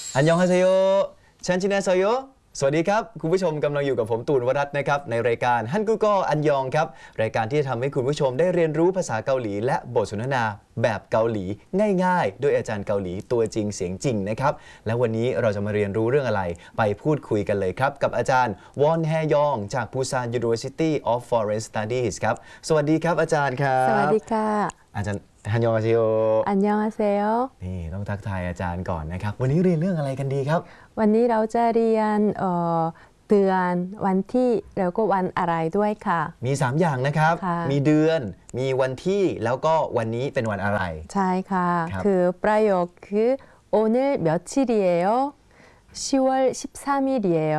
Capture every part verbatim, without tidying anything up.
อันยองฮาเซโยชันชินาโซโยสวัสดีครับคุณผู้ชมกำลังอยู่กับผมตูนวรัตน์นะครับในรายการฮันกุโกอันยองครับรายการที่จะทำให้คุณผู้ชมได้เรียนรู้ภาษาเกาหลีและบทสนทนาแบบเกาหลีง่ายๆด้วยอาจารย์เกาหลีตัวจริงเสียงจริงนะครับและวันนี้เราจะมาเรียนรู้เรื่องอะไรไปพูดคุยกันเลยครับกับอาจารย์วอนแฮยองจาก Busan University of Foreign Studies ครับสวัสดีครับอาจารย์ครับสวัสดีค่ะอาจารย์ฮันยองอาเซโยอันยองอาเซโยนี่ต้องทักทายอาจารย์ก่อนนะครับวันนี้เรียนเรื่องอะไรกันดีครับวันนี้เราจะเรียนเอ่อเดือนวันที่แล้วก็วันอะไรด้วยค่ะมีสามอย่างนะครับมีเดือนมีวันที่แล้วก็วันนี้เป็นวันอะไรใช่ค่ะคือประโยคคือโอเนลเมียวชิริเอโอ시월 십삼일이에요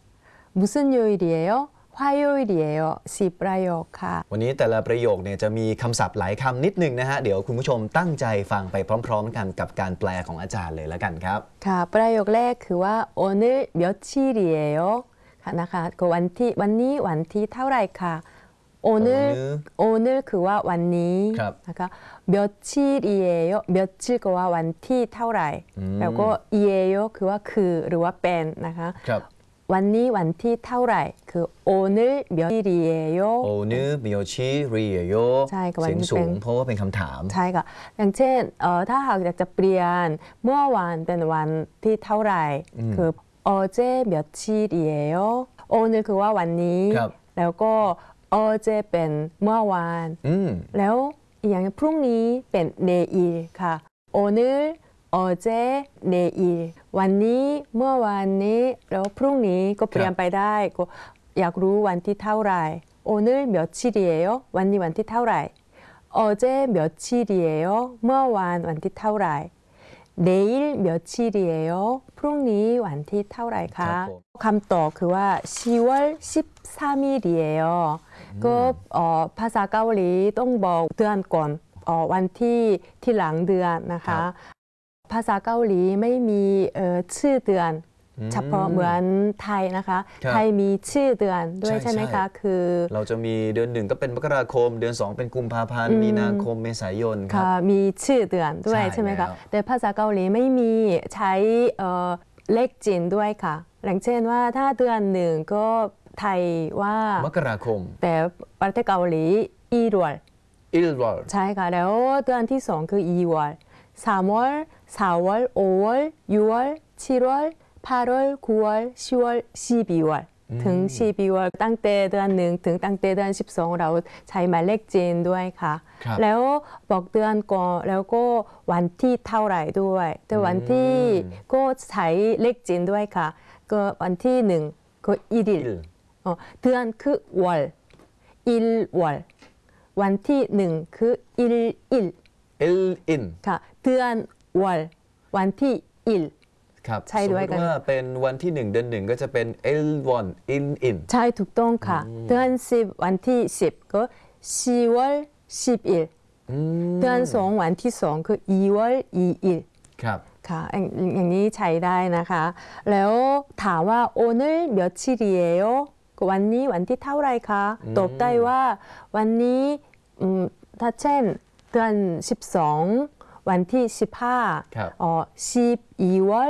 무슨 요일이에요 화요일이에요สิบประโยคค่ะวันนี้แต่ละประโยคเนี่ยจะมีคำศัพท์หลายคำนิดนึงนะฮะเดี๋ยวคุณผู้ชมตั้งใจฟังไปพร้อมๆกันกับการแปลของอาจารย์เลยแล้วกันครับค่ะประโยคแรกคือว่าโอเนลเมียวชิริเอโอค่ะนะคะก็วันที่วันนี้วันที่เท่าไรค่ะโอเนลโอเนลคือว่าวันนี้นะคะเมียวชิริเอโอเมียวชิก็ว่าวันที่เท่าไรแล้วก็อีเอโอคือว่าคือหรือว่าเป็นนะคะวันนี้วันที่เท่าไหร่คือโอเนลเมียวชิริเอโยโอเนลเมียวชิริเอโยใช่ค่ะเสียงสูงเพราะว่าเป็นคำถามใช่ค่ะอย่างเช่นเอ่อถ้าหากอยากจะเปลี่ยนเมื่อวานเป็นวันที่เท่าไหร่คือออเจเมียวชิริเอโยโอเนลคือว่าวันนี้แล้วก็ออเจเป็นเมื่อวานแล้วอย่างพรุ่งนี้เป็นเนอีค่ะโอเนลออเจเนอีวันนี้เมื่อวานนี้แล้วพรุ่งนี้ก็เปลี่ยนไปได้ก็อยากรู้วันที่เท่าไหร่โอเนลเมียวชิริเอโอวันนี้วันที่เท่าไหร่ออเจเมียวชิริเอโอเมื่อวานวันที่เท่าไหร่เนอีเมียวชิริเอโอพรุ่งนี้วันที่เท่าไหร่คะคำตอบคือว่า시월 십삼일이에요ก็ภาษาเกาหลีต้องบอกเดือนก่อนวันที่ที่หลังเดือนนะคะภาษาเกาหลีไม่มีชื่อเดือนเฉพาะเหมือนไทยนะคะไทยมีชื่อเดือนด้วยใช่ไหมคะคือเราจะมีเดือนหนึ่งก็เป็นมกราคมเดือนสองเป็นกุมภาพันธ์มีนาคมเมษายนครับมีชื่อเดือนด้วยใช่ไหมคะแต่ภาษาเกาหลีไม่มีใช้เลขจีนด้วยค่ะอย่างเช่นว่าถ้าเดือนหนึ่งก็ไทยว่ามกราคมแต่ประเทศเกาหลีอีรวลอีรวลใช่ค่ะแล้วเดือนที่สองคืออีวล삼월 사월 오월 유월 칠월 팔월 구월 시월 십이월ถึง십이월ตั้งแต่เดือนหนึ่งถึงตั้งแต่เดือนสิบสองเราใช้หมายเลขจีนด้วยค่ะแล้วบอกเดือนก่อนแล้วก็วันที่เท่าไหร่ด้วยแต่วันที่ก็ใช้เลขจีนด้วยค่ะก็วันที่หนึ่งก็อีริลเดือนคือวอลอิลวอลวันที่หนึ่งคืออิลอิลอิลอินค่ะเดือนวอลวันที่อิลครับใช่ด้วยกันว่าเป็นวันที่หนึ่งเดือนหนึ่งก็จะเป็นเอลวอนอินอินใช่ถูกต้องค่ะเดือนสิบวันที่สิบก็สิวอลสิบอิลเดือนสองวันที่สองคืออีวอลอีอิลครับค่ะอย่างนี้ใช้ได้นะคะแล้วถามว่าโอเนลเมียวชิริเอโอวันนี้วันที่เท่าไรคะตอบได้ว่าวันนี้ถ้าเช่นเดือนสิบสองวันที่สิบห้าอ๋อสิบ이월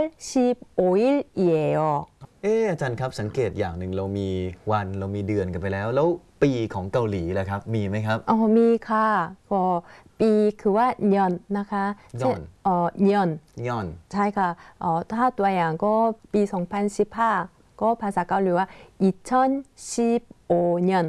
십오일이에요 เอออาจารย์ครับสังเกตอย่างหนึ่งเรามีวันเรามีเดือนกันไปแล้วแล้วปีของเกาหลีล่ะครับมีไหมครับอ๋อมีค่ะก็ปีคือว่าเนยอนนะคะเนยอนอ๋อเนยอนเนยอนใช่ค่ะอ๋อถ้าตัวอย่างก็ปีสองพันสิบห้าก็ภาษาเกาหลีว่า이천십오년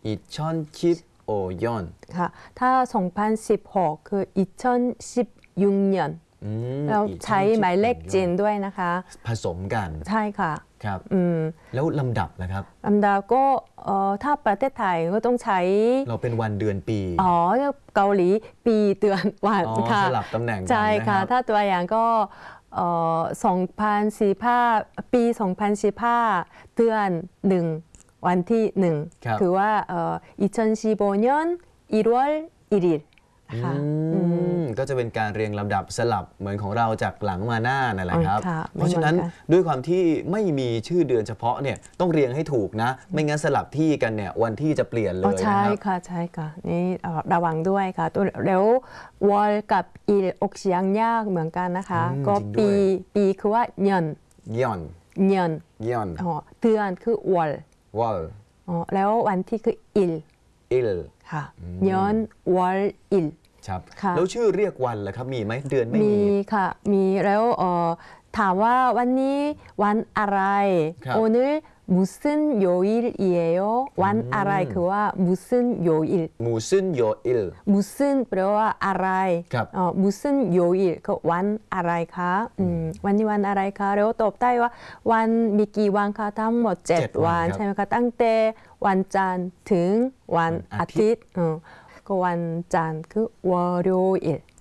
이천십오년 ค่ะถ้าสองพันสิบหกคือ이천십육년เราใช้หมายเลขจีนด้วยนะคะผสมกันใช่ค่ะครับแล้วลำดับนะครับลำดับก็ถ้าประเทศไทยก็ต้องใช้เราเป็นวันเดือนปีอ๋อเกาหลีปีเดือนวันค่ะสลับตำแหน่งใช่ค่ะถ้าตัวอย่างก็สองพันสิบห้าปีสองพันสิบห้าเดือนหนึ่งวันที่หนึ่งคือว่า이천십오년 일월 일일 ค่ะอือืมมก็จะเป็นการเรียงลำดับสลับเหมือนของเราจากหลังมาหน้านั่นแหละครับอ๋อค่ะเพราะฉะนั้นไม่เหมือนกันด้วยความที่ไม่มีชื่อเดือนเฉพาะเนี่ยต้องเรียงให้ถูกนะ ไม่งั้นสลับที่กันเนี่ยวันที่จะเปลี่ยนเลอ๋อย ใช่นะครับค่ะใช่ค่ะนี่เอ่อระวังด้วยค่ะตัวแล้ววอลกับอีลออกเสียงยากเหมือนกันนะคะอืมก็จริงด้วยปีปีคือว่าเนยนย่อนเนยนย่อนอ๋อเดือนคือวอลวอลอ๋อแล้ววันที่คืออิลอิลค่ะเนยนวอลอิลครับค่ะแล้วชื่อเรียกวันล่ะครับมีไหมเดือนไม่มีมีค่ะมีแล้วเอ่อถามว่าวันนี้วันอะไรครับโอนึ무슨요일이에요วันอะไรคือว่า무슨요일 มูซึนโยอิลมุซึนแปลว่าอะไรครับอ๋อมุซึนโยอิก็วันอะไรคะอืมวันนี้วันอะไรคะแล้วตอบได้ว่าวันมีกี่วันคะทั้งหมดเจ็ดเจ็ดวันวันครับใช่ไหมคะตั้งแต่วันจันทร์ถึงวันวันอาอาทิทิตตย์ย์เออก็วันจันทร์คือวอโรอิล